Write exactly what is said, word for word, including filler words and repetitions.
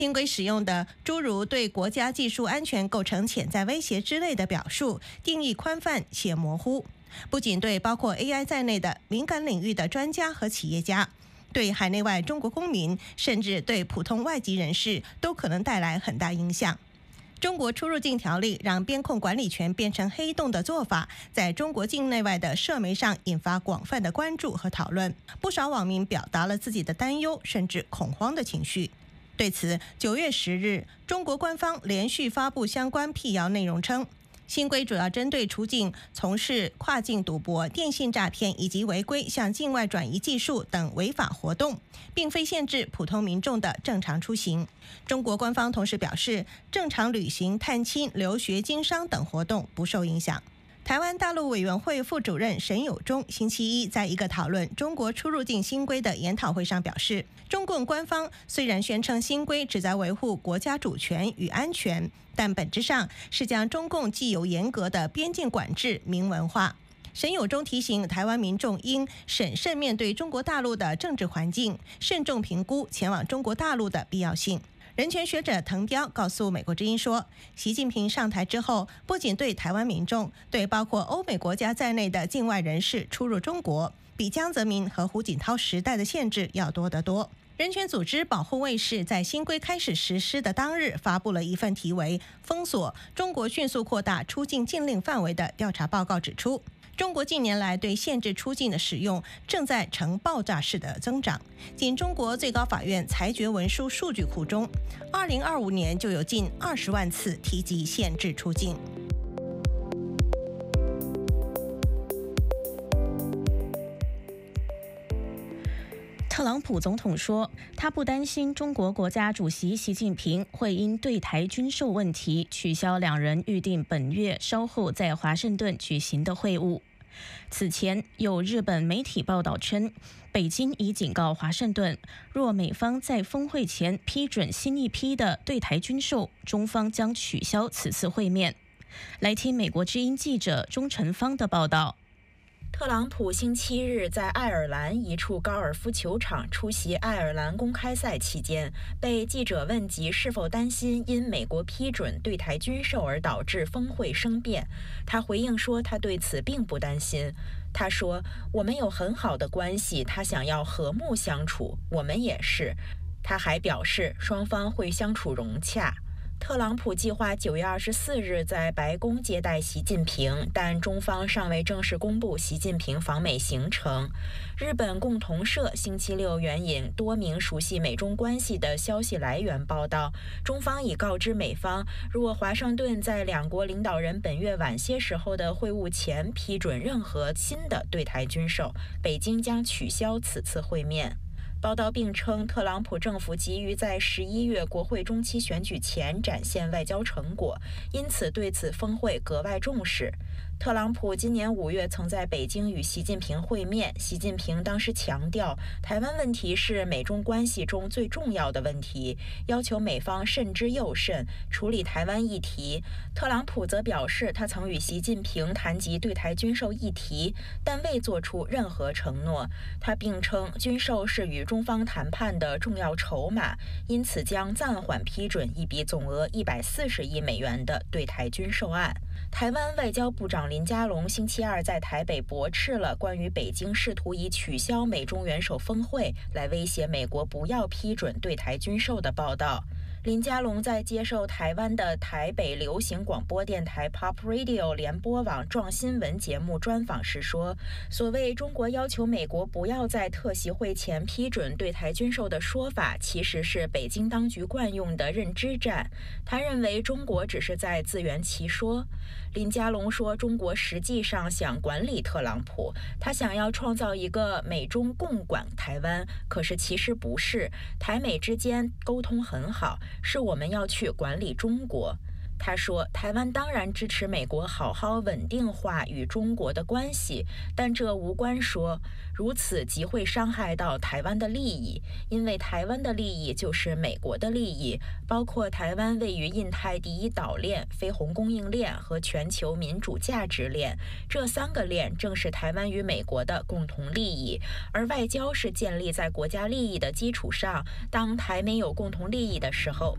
新规使用的诸如对国家技术安全构成潜在威胁之类的表述，定义宽泛且模糊，不仅对包括 A I 在内的敏感领域的专家和企业家，对海内外中国公民，甚至对普通外籍人士都可能带来很大影响。中国出入境条例让边控管理权变成黑洞的做法，在中国境内外的社媒上引发广泛的关注和讨论，不少网民表达了自己的担忧甚至恐慌的情绪。对此，九月十日，中国官方连续发布相关辟谣内容称，新规主要针对出境从事跨境赌博、电信诈骗以及违规向境外转移技术等违法活动，并非限制普通民众的正常出行。中国官方同时表示，正常旅行、探亲、留学、经商等活动不受影响。台湾大陆委员会副主任沈友忠星期一在一个讨论中国出入境新规的研讨会上表示，中共官方虽然宣称新规旨在维护国家主权与安全，但本质上是将中共既有严格的边境管制明文化。沈友忠提醒台湾民众应审慎面对中国大陆的政治环境，慎重评估前往中国大陆的必要性。人权学者滕彪告诉美国之音说，习近平上台之后，不仅对台湾民众，对包括欧美国家在内的境外人士出入中国，比江泽民和胡锦涛时代的限制要多得多。人权组织保护卫士在新规开始实施的当日发布了一份题为《封锁中国迅速扩大出境禁令范围》的调查报告，指出中国近年来对限制出境的使用正在呈爆炸式的增长。仅中国最高法院裁决文书数据库中，二零二五年就有近二十万次提及限制出境。 特朗普总统说，他不担心中国国家主席习近平会因对台军售问题取消两人预定本月稍后在华盛顿举行的会晤。此前，有日本媒体报道称，北京已警告华盛顿，若美方在峰会前批准新一批的对台军售，中方将取消此次会面。来听美国之音记者钟晨芳的报道。 特朗普星期日在爱尔兰一处高尔夫球场出席爱尔兰公开赛期间，被记者问及是否担心因美国批准对台军售而导致峰会生变，他回应说他对此并不担心。他说，我们有很好的关系，他想要和睦相处，我们也是。他还表示双方会相处融洽。特朗普计划九月二十四日在白宫接待习近平，但中方尚未正式公布习近平访美行程。日本共同社星期六援引多名熟悉美中关系的消息来源报道，中方已告知美方，若华盛顿在两国领导人本月晚些时候的会晤前批准任何新的对台军售，北京将取消此次会面。报道并称，特朗普政府急于在十一月国会中期选举前展现外交成果，因此对此峰会格外重视。特朗普今年五月曾在北京与习近平会面，习近平当时强调，台湾问题是美中关系中最重要的问题，要求美方慎之又慎，处理台湾议题。特朗普则表示，他曾与习近平谈及对台军售议题，但未做出任何承诺。他并称，军售是与中方谈判的重要筹码，因此将暂缓批准一笔总额一百四十亿美元的对台军售案。台湾外交部长林佳龙星期二在台北驳斥了关于北京试图以取消美中元首峰会来威胁美国不要批准对台军售的报道。林佳龙在接受台湾的台北流行广播电台 Pop Radio 联播网撞新闻节目专访时说，所谓中国要求美国不要在特习会前批准对台军售的说法，其实是北京当局惯用的认知战。他认为中国只是在自圆其说。林佳龙说，中国实际上想管理特朗普，他想要创造一个美中共管台湾，可是其实不是，台美之间沟通很好，是我们要去管理中国。他说，台湾当然支持美国好好稳定化与中国的关系，但这无关说，如此极会伤害到台湾的利益，因为台湾的利益就是美国的利益，包括台湾位于印太第一岛链、非红供应链和全球民主价值链，这三个链正是台湾与美国的共同利益，而外交是建立在国家利益的基础上，当台美有共同利益的时候，